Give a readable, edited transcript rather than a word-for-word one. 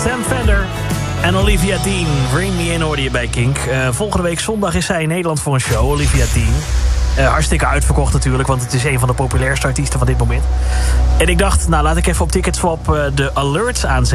Sam Fender en Olivia Dean. Bring Me In hoorde je bij Kink. Volgende week zondag is zij in Nederland voor een show, Olivia Dean. Hartstikke uitverkocht natuurlijk, want het is een van de populairste artiesten van dit moment. En ik dacht, nou laat ik even op Ticketswap de alerts aanzetten.